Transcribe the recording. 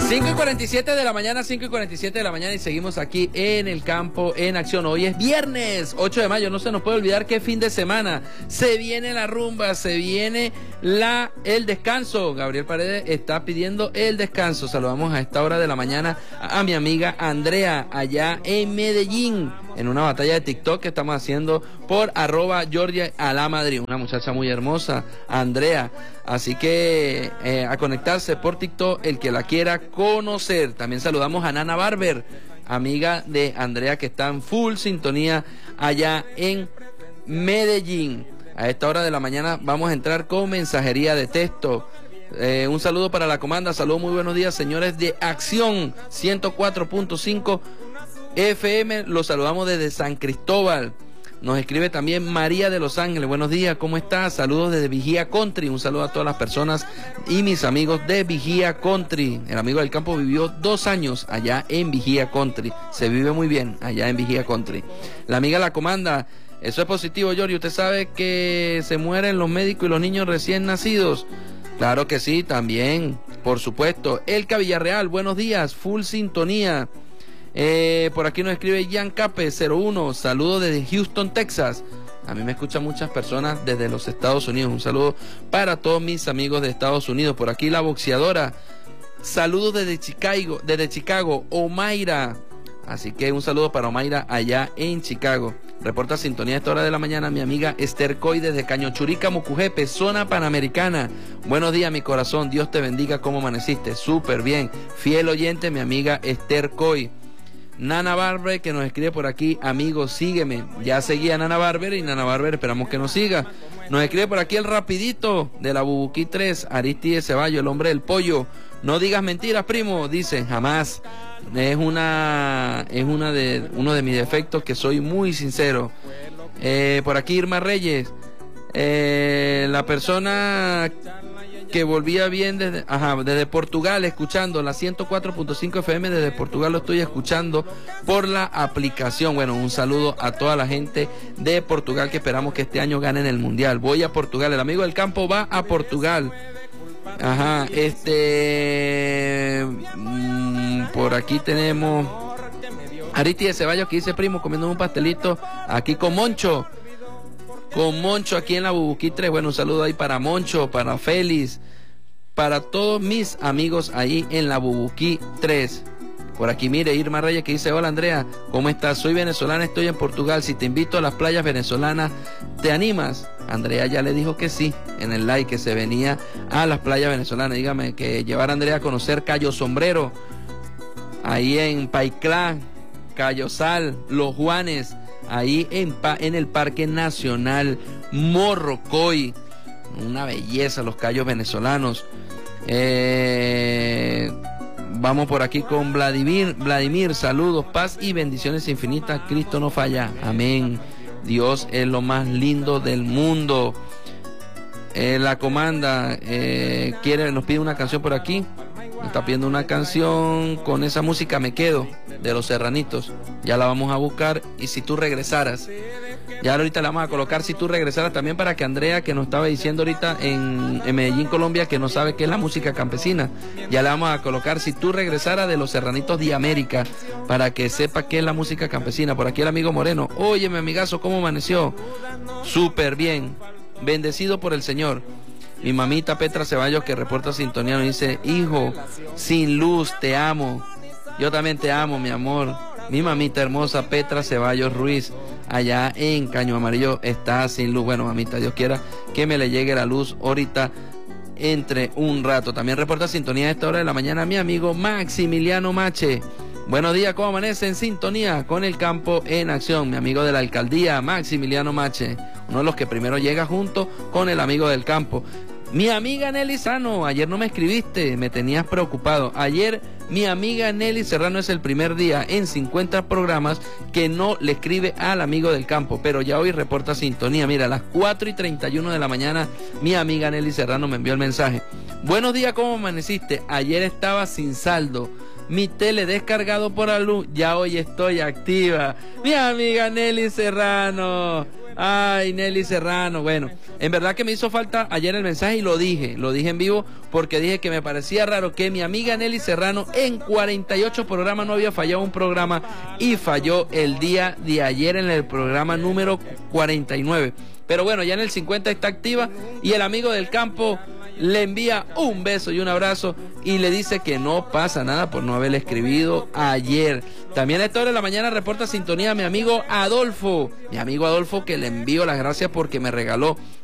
5:47 de la mañana, 5:47 de la mañana y seguimos aquí en el campo en acción. Hoy es viernes 8 de mayo, no se nos puede olvidar que fin de semana se viene la rumba, se viene el descanso. Gabriel Paredes está pidiendo el descanso. Saludamos a esta hora de la mañana a mi amiga Andrea allá en Medellín, en una batalla de TikTok que estamos haciendo por @Georgia_Alamadrid, una muchacha muy hermosa, Andrea. Así que a conectarse por TikTok el que la quiera conocer. También saludamos a Nana Barber, amiga de Andrea, que está en full sintonía allá en Medellín. A esta hora de la mañana vamos a entrar con mensajería de texto. Un saludo para la comanda, saludos, muy buenos días, señores de Acción 104.5 FM, los saludamos desde San Cristóbal. Nos escribe también María de Los Ángeles. Buenos días, ¿cómo estás? Saludos desde Vigía Country. Un saludo a todas las personas y mis amigos de Vigía Country. El amigo del campo vivió 2 años allá en Vigía Country. Se vive muy bien allá en Vigía Country. La amiga la comanda. Eso es positivo, Yori. ¿Usted sabe que se mueren los médicos y los niños recién nacidos? Claro que sí, también, por supuesto. Elka Villarreal, buenos días, full sintonía. Por aquí nos escribe Jan Cape 01, saludos desde Houston, Texas. A mí me escuchan muchas personas desde los Estados Unidos. Un saludo para todos mis amigos de Estados Unidos. Por aquí la boxeadora, saludos desde Chicago, Omaira. Así que un saludo para Omaira allá en Chicago. Reporta sintonía a esta hora de la mañana mi amiga Esther Coy desde Cañochurica, Mucujepe, zona panamericana. Buenos días, mi corazón, Dios te bendiga, ¿cómo amaneciste? Súper bien, fiel oyente mi amiga Esther Coy. Nana Barber, que nos escribe por aquí, amigo, sígueme. Ya seguía a Nana Barber y Nana Barber esperamos que nos siga. Nos escribe por aquí el rapidito de la Bubuquí 3, Aristide Ceballos, el hombre del pollo. No digas mentiras, primo, dice, jamás. Es uno de mis defectos, que soy muy sincero. Por aquí Irma Reyes, la persona que volvía bien desde Portugal, escuchando la 104.5 FM desde Portugal, lo estoy escuchando por la aplicación. Bueno, un saludo a toda la gente de Portugal, que esperamos que este año ganen el Mundial. Voy a Portugal, el amigo del campo va a Portugal. Por aquí tenemos Aristide Ceballos, que dice, primo, comiendo un pastelito aquí con Moncho aquí en la Bubuquí 3. Bueno, un saludo ahí para Moncho, para Félix, para todos mis amigos ahí en la Bubuquí 3. Por aquí, mire, Irma Reyes, que dice, hola Andrea, ¿cómo estás? Soy venezolana, estoy en Portugal, si te invito a las playas venezolanas, ¿te animas? Andrea ya le dijo que sí, en el live, que se venía a las playas venezolanas. Dígame, que llevar a Andrea a conocer Cayo Sombrero, ahí en Paiclá, Cayo Sal, Los Juanes, ahí en el Parque Nacional Morrocoy. Una belleza los cayos venezolanos. Vamos por aquí con Vladimir, saludos, paz y bendiciones infinitas, Cristo no falla, amén. Dios es lo más lindo del mundo. La comanda nos pide una canción por aquí. Me está pidiendo una canción con esa música Me Quedo, de Los Serranitos. Ya la vamos a buscar. Y Si Tú Regresaras. Ya ahorita la vamos a colocar Si Tú Regresaras, también para que Andrea, que nos estaba diciendo ahorita en Medellín, Colombia, que no sabe qué es la música campesina, ya le vamos a colocar Si Tú Regresaras de Los Serranitos de América, para que sepa qué es la música campesina. Por aquí el amigo Moreno, oye, mi amigazo, ¿cómo amaneció? Súper bien, bendecido por el Señor. Mi mamita Petra Ceballos, que reporta sintonía, nos dice, hijo, sin luz, te amo. Yo también te amo, mi amor. Mi mamita hermosa Petra Ceballos Ruiz, allá en Caño Amarillo, está sin luz. Bueno, mamita, Dios quiera que me le llegue la luz ahorita entre un rato. También reporta sintonía a esta hora de la mañana mi amigo Maximiliano Mache. Buenos días, ¿cómo amanece? En sintonía con el campo en acción. Mi amigo de la alcaldía, Maximiliano Mache, uno de los que primero llega junto con el amigo del campo. Mi amiga Nelly Serrano, ayer no me escribiste, me tenías preocupado. Ayer mi amiga Nelly Serrano es el primer día en 50 programas que no le escribe al amigo del campo, pero ya hoy reporta sintonía. Mira, a las 4:31 de la mañana mi amiga Nelly Serrano me envió el mensaje. Buenos días, ¿cómo amaneciste? Ayer estaba sin saldo, mi tele descargado por la luz, ya hoy estoy activa. Mi amiga Nelly Serrano, Ay, Nelly Serrano. Bueno, en verdad que me hizo falta ayer el mensaje y lo dije en vivo, porque dije que me parecía raro que mi amiga Nelly Serrano en 48 programas no había fallado un programa y falló el día de ayer en el programa número 49. Pero bueno, ya en el 50 está activa y el amigo del campo le envía un beso y un abrazo y le dice que no pasa nada por no haberle escribido ayer. También a esta hora de la mañana reporta sintonía mi amigo Adolfo que le envío las gracias porque me regaló